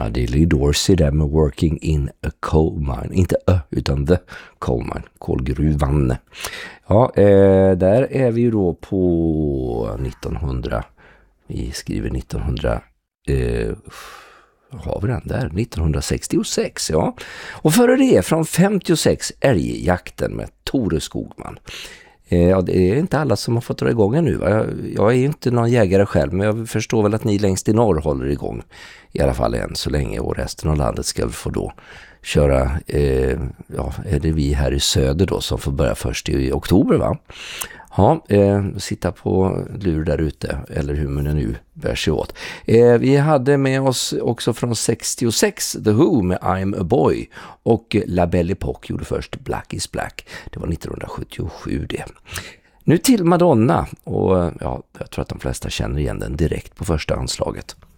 Ja, det är Lee Dorsey där med Working in a Coal Mine. Inte utan The Coal Mine, kolgruvan. Ja, där är vi ju då på 1900. Vi skriver 1900. Har vi den där? 1966, ja. Och före det, från 56, älgjakten med Tore Skogman. Ja, det är inte alla som har fått dra igång ännu. Jag är ju inte någon jägare själv, men jag förstår väl att ni längst i norr håller igång. I alla fall än så länge, och resten av landet ska få då köra, är det vi här i söder då som får börja först i oktober, va? Ja, sitta på lur där ute, eller hur man nu bär sig åt. Vi hade med oss också från 66 The Who med I'm a Boy, och La Belle Époque gjorde först Black is Black. Det var 1977 det. Nu till Madonna, och ja, jag tror att de flesta känner igen den direkt på första anslaget.